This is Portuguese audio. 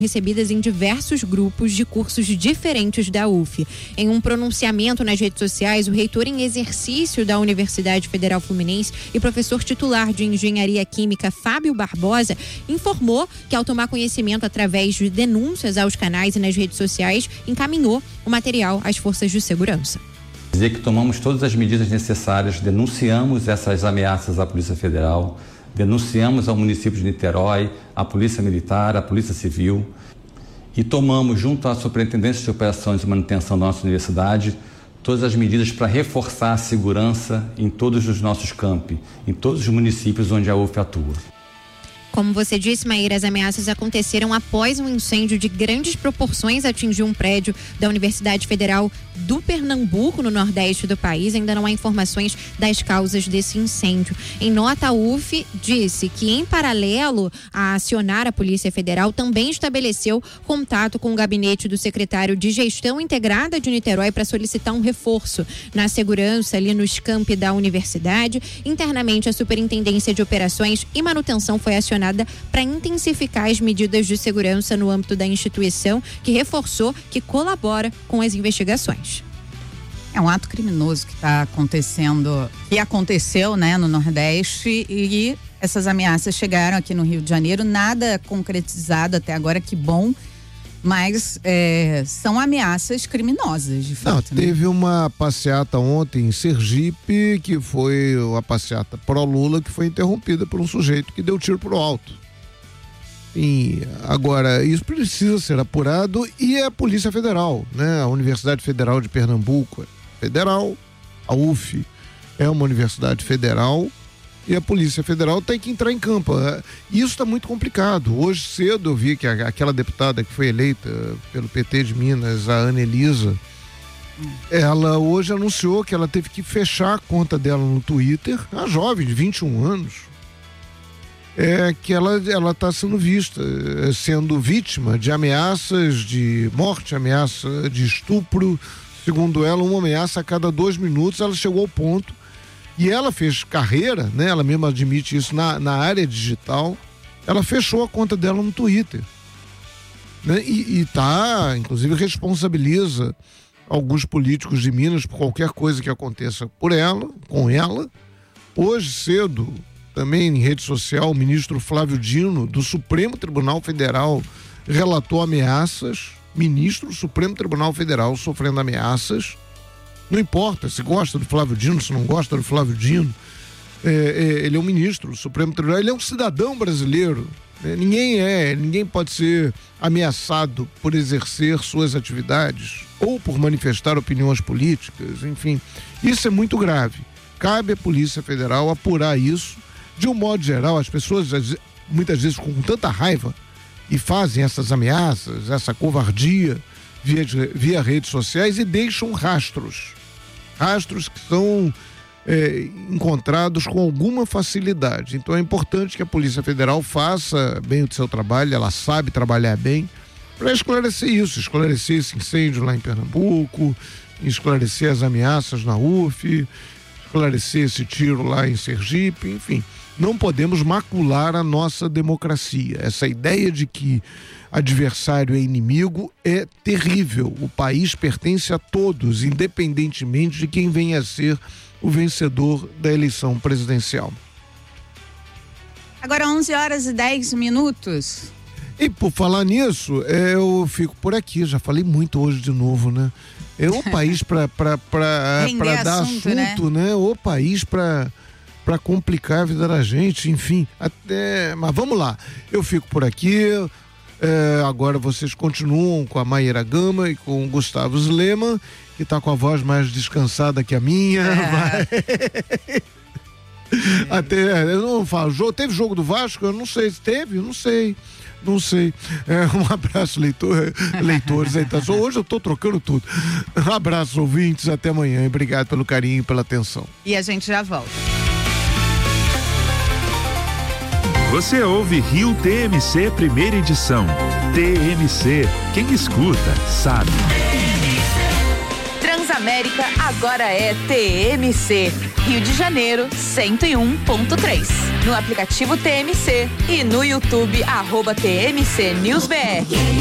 recebidas em diversos grupos de cursos diferentes da UF. Em um pronunciamento nas redes sociais, o reitor em exercício da Universidade Federal Fluminense e professor titular de Engenharia Química, Fábio Barbosa, informou que, ao tomar conhecimento através de denúncias aos canais e nas redes sociais, encaminhou o material às forças de segurança. Dizer que tomamos todas as medidas necessárias, denunciamos essas ameaças à Polícia Federal, denunciamos ao município de Niterói, à Polícia Militar, à Polícia Civil e tomamos, junto à Superintendência de Operações e Manutenção da nossa universidade, todas as medidas para reforçar a segurança em todos os nossos campi, em todos os municípios onde a UF atua. Como você disse, Maíra, as ameaças aconteceram após um incêndio de grandes proporções atingir um prédio da Universidade Federal do Pernambuco, no nordeste do país. Ainda não há informações das causas desse incêndio. Em nota, a UF disse que, em paralelo a acionar a Polícia Federal, também estabeleceu contato com o gabinete do secretário de Gestão Integrada de Niterói para solicitar um reforço na segurança ali nos campi da universidade. Internamente, a Superintendência de Operações e Manutenção foi acionada para intensificar as medidas de segurança no âmbito da instituição, que reforçou que colabora com as investigações. É um ato criminoso que está acontecendo, que aconteceu, né, no Nordeste, e essas ameaças chegaram aqui no Rio de Janeiro, nada concretizado até agora, que bom, mas são ameaças criminosas, de fato. Não, teve uma passeata ontem em Sergipe, que foi a passeata pró-Lula, que foi interrompida por um sujeito que deu tiro pro alto. E agora, isso precisa ser apurado, e a Polícia Federal, né? A Universidade Federal de Pernambuco é federal, a UF é uma universidade federal, e a Polícia Federal tem que entrar em campo. Isso está muito complicado. Hoje cedo eu vi que aquela deputada que foi eleita pelo PT de Minas, a Ana Elisa, ela hoje anunciou que ela teve que fechar a conta dela no Twitter, a jovem de 21 anos, que ela está sendo vista, sendo vítima de ameaças de morte, ameaça de estupro, segundo ela, uma ameaça a cada 2 minutos. Ela chegou ao ponto. E ela fez carreira, né? Ela mesma admite isso na área digital. Ela fechou a conta dela no Twitter, né? E inclusive responsabiliza alguns políticos de Minas por qualquer coisa que aconteça com ela. Hoje cedo, também em rede social, o ministro Flávio Dino, do Supremo Tribunal Federal, relatou ameaças. Ministro do Supremo Tribunal Federal sofrendo ameaças. Não importa se gosta do Flávio Dino, se não gosta do Flávio Dino, ele é um ministro do Supremo Tribunal, ele é um cidadão brasileiro, né? Ninguém pode ser ameaçado por exercer suas atividades ou por manifestar opiniões políticas, enfim, isso é muito grave. Cabe à Polícia Federal apurar isso. De um modo geral, as pessoas muitas vezes com tanta raiva e fazem essas ameaças, essa covardia via redes sociais, e deixam rastros que são encontrados com alguma facilidade. Então é importante que a Polícia Federal faça bem o seu trabalho, ela sabe trabalhar bem, para esclarecer esse incêndio lá em Pernambuco, esclarecer as ameaças na UF, esclarecer esse tiro lá em Sergipe, enfim. Não podemos macular a nossa democracia. Essa ideia de que adversário é inimigo é terrível. O país pertence a todos, independentemente de quem venha a ser o vencedor da eleição presidencial. Agora 11h10. E por falar nisso, eu fico por aqui, já falei muito hoje de novo, né? É o país para dar assunto, né? O país para complicar a vida da gente, enfim, mas vamos lá, eu fico por aqui, agora vocês continuam com a Maíra Gama e com o Gustavo Sleman, que tá com a voz mais descansada que a minha, eu não falo, teve jogo do Vasco? Eu não sei se teve, não sei. Um abraço, leitores. Então, hoje eu tô trocando tudo. Um abraço, ouvintes, até amanhã. Obrigado pelo carinho e pela atenção. E a gente já volta. Você ouve Rio TMC, primeira edição. TMC, quem escuta, sabe. América agora é TMC. Rio de Janeiro, 101.3. No aplicativo TMC e no YouTube, @TMC News BR.